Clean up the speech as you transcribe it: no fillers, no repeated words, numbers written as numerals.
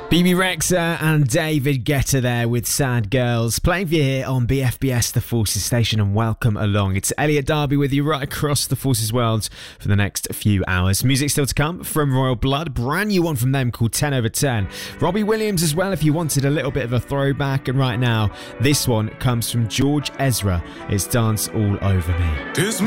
BB Rexa and David Guetta there with Sad Girls, playing for you here on BFBS The Forces Station, and welcome along. It's Elliot Darby with you right across the Forces world for the next few hours. Music still to come from Royal Blood, brand new one from them called 10 over 10. Robbie Williams as well if you wanted a little bit of a throwback, and right now this one comes from George Ezra. It's Dance All Over Me. This